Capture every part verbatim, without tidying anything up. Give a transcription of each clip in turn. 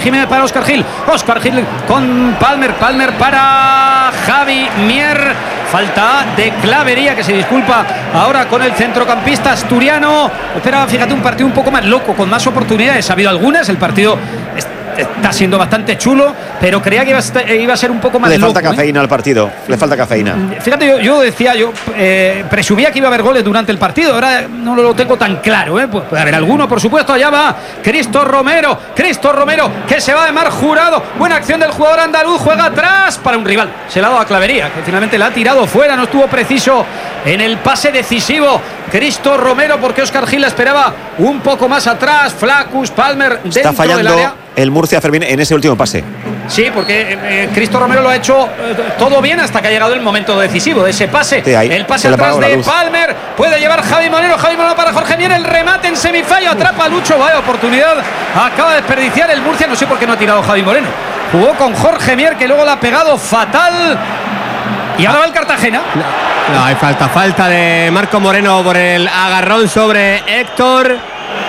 Jiménez para Óscar Gil. Óscar Gil con Palmer. Palmer para Javi Mier. Falta de Clavería, que se disculpa ahora con el centrocampista asturiano. Esperaba, fíjate, un partido un poco más loco, con más oportunidades. Ha habido algunas, el partido está siendo bastante chulo, pero creía que iba a, estar, iba a ser un poco más Le loco. falta cafeína, ¿eh?, al partido, le falta cafeína. Fíjate, yo, yo decía, yo eh, presumía que iba a haber goles durante el partido, ahora no lo tengo tan claro, ¿eh? Pues puede haber alguno, por supuesto. Allá va Cristo Romero, Cristo Romero, que se va de Mar Jurado. Buena acción del jugador andaluz, juega atrás para un rival. Se la ha dado a Clavería, que finalmente la ha tirado fuera, no estuvo preciso en el pase decisivo. Cristo Romero, porque Óscar Gil la esperaba un poco más atrás. Flaccus, Palmer dentro Está fallando del área. El Murcia, Fermín, en ese último pase. Sí, porque eh, Cristo Romero lo ha hecho eh, todo bien hasta que ha llegado el momento decisivo de ese pase. Sí, ahí, el pase atrás de Palmer. Puede llevar Javi Moreno. Javi Moreno para Jorge Mier. El remate en semifallo. Atrapa a Lucho. Vaya oportunidad. Acaba de desperdiciar el Murcia. No sé por qué no ha tirado Javi Moreno. Jugó con Jorge Mier, que luego la ha pegado fatal. Y ahora va el Cartagena. No, no hay falta. Falta de Marco Moreno por el agarrón sobre Héctor.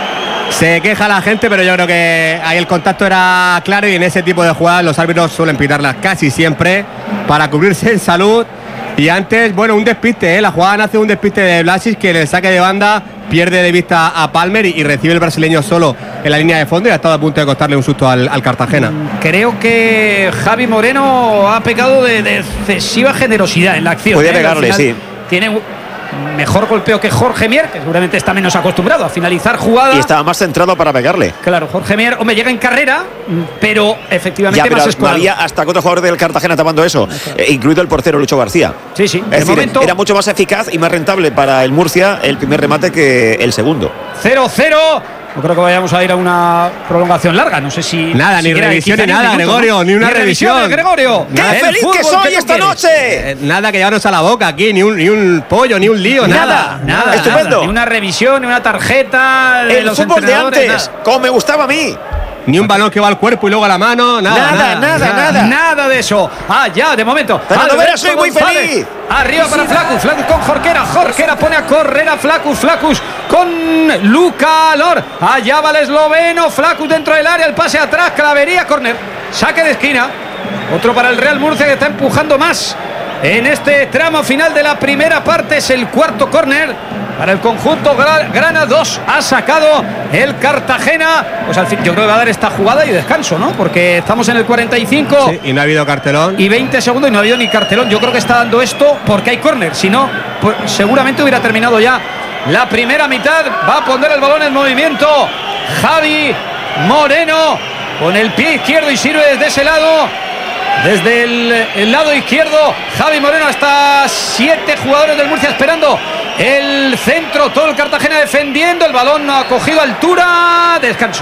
Se queja la gente, pero yo creo que ahí el contacto era claro, y en ese tipo de jugadas los árbitros suelen pitarlas casi siempre para cubrirse en salud. Y antes, bueno, un despiste, ¿eh? La jugada nace un despiste de Blasis, que en el saque de banda pierde de vista a Palmer y, y recibe el brasileño solo en la línea de fondo, y ha estado a punto de costarle un susto al, al Cartagena. Creo que Javi Moreno ha pecado de, de excesiva generosidad en la acción. Podía ¿eh? pegarle, sí. Tiene mejor golpeo que Jorge Mier, que seguramente está menos acostumbrado a finalizar jugadas. Y estaba más centrado para pegarle. Claro, Jorge Mier, hombre, llega en carrera, pero efectivamente ya, pero más escuadrado. había hasta cuatro jugadores del Cartagena tapando eso, eh, incluido el portero Lucho García. Sí, sí. Es De decir, momento, era mucho más eficaz y más rentable para el Murcia el primer remate que el segundo. cero cero. No creo que vayamos a ir a una prolongación larga. No sé si. Nada, si ni revisión ni nada, minuto, Gregorio, ¿no? ni una ni revisión. revisión. Gregorio. ¡Qué El feliz que soy esta quieres. noche! Eh, nada que llevarnos a la boca aquí, ni un, ni un pollo, ni un lío, nada. Nada, nada. Estupendo. Nada. Ni una revisión, ni una tarjeta. De El los fútbol de entrenadores, antes, nada. como me gustaba a mí. Ni un balón que va al cuerpo y luego a la mano, nada. Nada, nada, nada. Nada de eso. Ah, ya, de momento. Fernando Vera, soy muy González. feliz. Arriba para Flaccus. Flaccus con Jorquera. Jorquera pone a correr a Flaccus. Flaccus con Luca Lor. Allá va el esloveno. Flaccus dentro del área. El pase atrás. Clavería. Córner. Saque de esquina. Otro para el Real Murcia, que está empujando más en este tramo final de la primera parte. Es el cuarto córner para el conjunto Grana. Dos ha sacado el Cartagena. Pues al fin, yo creo que va a dar esta jugada y descanso, ¿no? Porque estamos en el cuarenta y cinco. Sí, y no ha habido cartelón. Y veinte segundos y no ha habido ni cartelón. Yo creo que está dando esto porque hay córner. Si no, pues seguramente hubiera terminado ya la primera mitad. Va a poner el balón en movimiento Javi Moreno con el pie izquierdo y sirve desde ese lado. Desde el, el lado izquierdo, Javi Moreno, hasta siete jugadores del Murcia esperando el centro. Todo el Cartagena defendiendo. El balón no ha cogido altura. Descanso.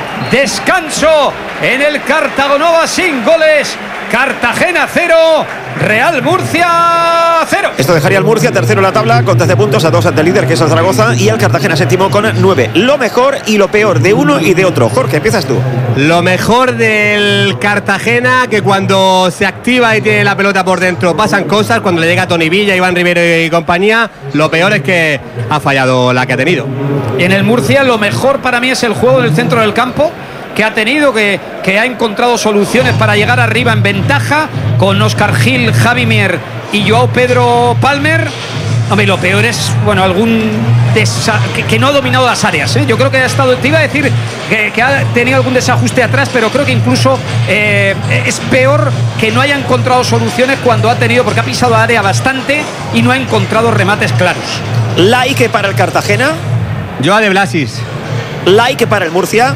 Descanso en el Cartagonova, sin goles. Cartagena cero, Real Murcia cero. Esto dejaría al Murcia tercero en la tabla con trece puntos, a dos ante el líder, que es el Zaragoza, y al Cartagena séptimo con nueve. Lo mejor y lo peor de uno y de otro. Jorge, empiezas tú. Lo mejor del Cartagena, que cuando se activa y tiene la pelota por dentro pasan cosas. Cuando le llega Toni Villa, Iván Rivero y compañía, lo peor es que ha fallado la que ha tenido. En el Murcia lo mejor para mí es el juego en el centro del campo, que ha tenido, que, que ha encontrado soluciones para llegar arriba en ventaja con Óscar Gil, Javi Mier y Joao Pedro Palmer. Hombre, lo peor es, bueno, algún desa que, que no ha dominado las áreas, ¿eh? Yo creo que ha estado, te iba a decir que, que ha tenido algún desajuste atrás, pero creo que incluso eh, es peor que no haya encontrado soluciones cuando ha tenido, porque ha pisado área bastante y no ha encontrado remates claros. Like para el Cartagena. Yo a De Blasis. Like para el Murcia.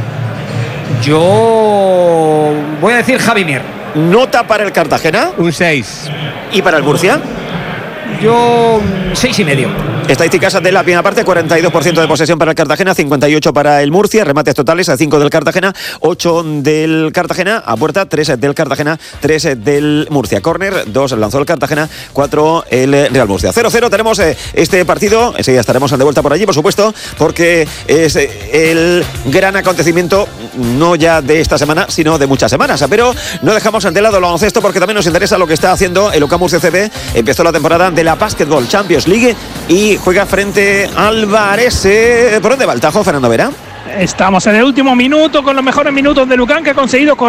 Yo voy a decir Javi Mier. Nota para el Cartagena. Un seis. ¿Y para el Murcia? Yo seis y medio. Estadísticas de la primera parte: cuarenta y dos por ciento de posesión para el Cartagena, cincuenta y ocho para el Murcia, remates totales a cinco del Cartagena, ocho del Cartagena, a puerta tres del Cartagena, tres del Murcia. Córner, dos lanzó el Cartagena, cuatro el Real Murcia. cero cero tenemos eh, este partido, enseguida estaremos de vuelta por allí, por supuesto, porque es eh, el gran acontecimiento, no ya de esta semana, sino de muchas semanas. Pero no dejamos de lado el baloncesto, porque también nos interesa lo que está haciendo el U C A M Murcia C B. Empezó la temporada de la Basketball Champions League y juega frente al Varese. ¿Por dónde va el tajo, Fernando Vera? Estamos en el último minuto con los mejores minutos de Lucán, que ha conseguido